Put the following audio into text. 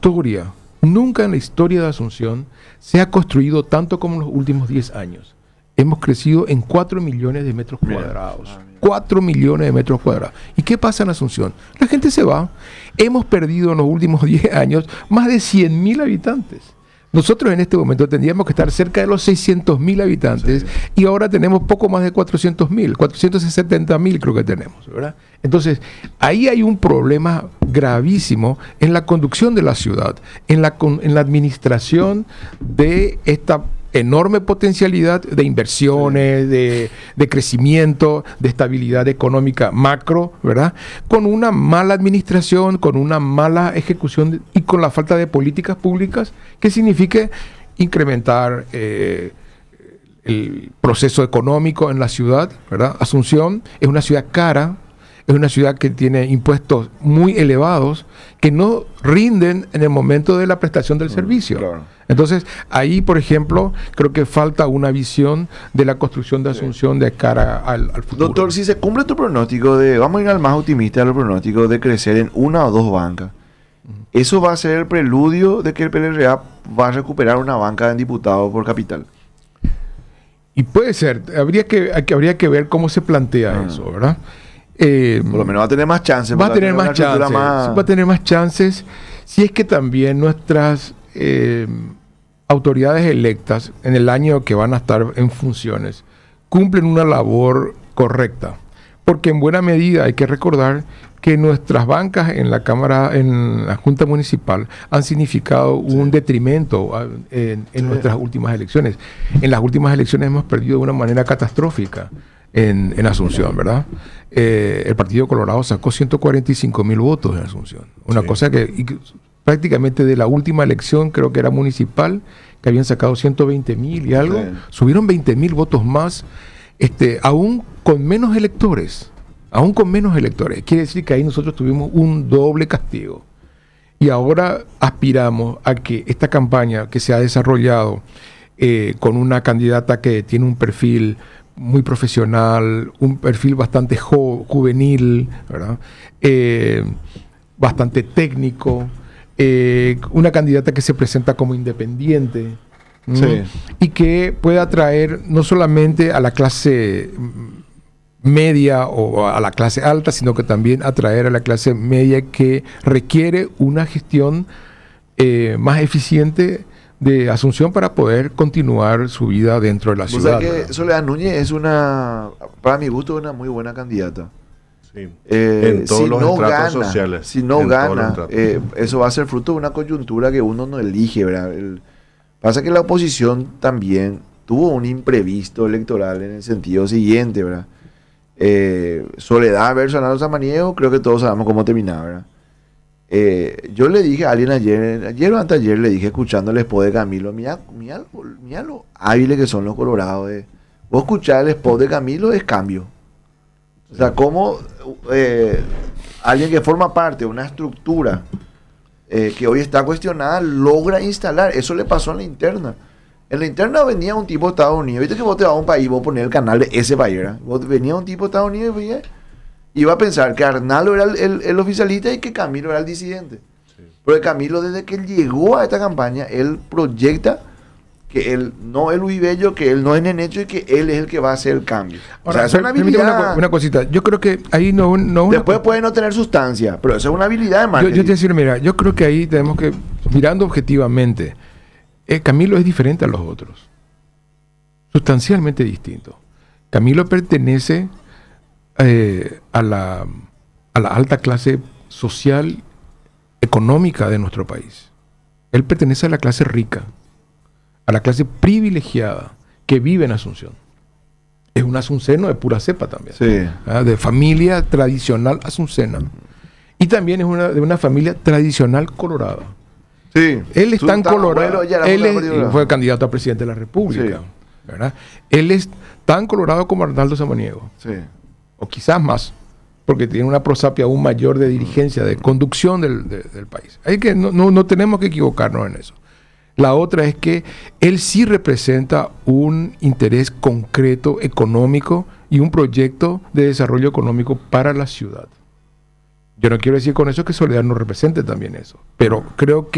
nunca en la historia de Asunción se ha construido tanto como en los últimos 10 años. Hemos crecido en 4 millones de metros cuadrados. 4 millones de metros cuadrados. ¿Y qué pasa en Asunción? La gente se va. Hemos perdido en los últimos 10 años más de 100.000 habitantes. Nosotros en este momento tendríamos que estar cerca de los 600.000 habitantes, y ahora tenemos poco más de 400.000, 470.000 creo que tenemos, ¿verdad? Entonces, ahí hay un problema gravísimo en la conducción de la ciudad, en la administración de esta enorme potencialidad de inversiones, de crecimiento, de estabilidad económica macro, ¿verdad? Con una mala administración, con una mala ejecución y con la falta de políticas públicas que signifique incrementar el proceso económico en la ciudad, ¿verdad? Asunción es una ciudad cara, es una ciudad que tiene impuestos muy elevados que no rinden en el momento de la prestación del servicio. Claro. Entonces, ahí, por ejemplo, creo que falta una visión de la construcción de Asunción de cara al futuro. Doctor, si se cumple tu pronóstico vamos a ir al más optimista de los pronósticos, de crecer en una o dos bancas, ¿eso va a ser el preludio de que el PLRA va a recuperar una banca en diputados por capital? Y puede ser, habría que ver cómo se plantea eso, ¿verdad? Por lo menos va a tener más chances. Va a tener más chances. Va a tener más chances si es que también nuestras autoridades electas en el año que van a estar en funciones cumplen una labor correcta. Porque en buena medida hay que recordar que nuestras bancas en la Cámara, en la Junta Municipal, han significado un detrimento en nuestras últimas elecciones. En las últimas elecciones hemos perdido de una manera catastrófica en Asunción, ¿verdad? El Partido Colorado sacó 145.000 votos en Asunción. Una cosa que prácticamente de la última elección, creo que era municipal, que habían sacado 120.000 y algo, subieron 20.000 votos más, aún con menos electores. Aún con menos electores. Quiere decir que ahí nosotros tuvimos un doble castigo. Y ahora aspiramos a que esta campaña que se ha desarrollado con una candidata que tiene un perfil muy profesional, un perfil bastante juvenil, ¿verdad? Bastante técnico, una candidata que se presenta como independiente, y que pueda atraer no solamente a la clase media o a la clase alta, sino que también atraer a la clase media que requiere una gestión más eficiente de Asunción para poder continuar su vida dentro de la ciudad. O sea que Soledad Núñez es para mi gusto, una muy buena candidata. Sí. En todos los estratos sociales. Si no gana, eso va a ser fruto de una coyuntura que uno no elige, ¿verdad? Pasa que la oposición también tuvo un imprevisto electoral en el sentido siguiente, ¿verdad? Soledad versus Arnaldo Samaniego, creo que todos sabemos cómo terminaba, ¿verdad? Yo le dije a alguien ayer o anteayer, le dije escuchando el spot de Camilo, mira lo hábiles que son los colorados. Vos escuchás el spot de Camilo, es cambio. O sea, cómo alguien que forma parte de una estructura que hoy está cuestionada logra instalar. Eso le pasó en la interna. En la interna venía un tipo de Estados Unidos. Viste que vos te vas a un país, vos poner el canal de ese país, ¿verdad? Venía un tipo de Estados Unidos y iba a pensar que Arnaldo era el oficialista y que Camilo era el disidente. Sí. Pero Camilo, desde que él llegó a esta campaña, él proyecta que él no es Luis Bello, que él no es Nenecho y que él es el que va a hacer el cambio. Ahora, o sea, es una habilidad. Una cosita, yo creo que ahí no después puede no tener sustancia, pero eso es una habilidad de marketing. Yo te decir, mira, yo creo que ahí tenemos que, mirando objetivamente, Camilo es diferente a los otros. Sustancialmente distinto. Camilo pertenece a la alta clase social, económica de nuestro país. Él pertenece a la clase rica, a la clase privilegiada que vive en Asunción. Es un asunceno de pura cepa también, de familia tradicional asuncena. Y también es de una familia tradicional colorada. Sí. Él es tan colorado, fue candidato a presidente de la República, ¿verdad? Él es tan colorado como Arnaldo Samaniego, o quizás más, porque tiene una prosapia aún mayor de dirigencia, de conducción del país. Hay que no tenemos que equivocarnos en eso. La otra es que él sí representa un interés concreto económico y un proyecto de desarrollo económico para la ciudad. Yo no quiero decir con eso que Soledad no represente también eso, pero creo que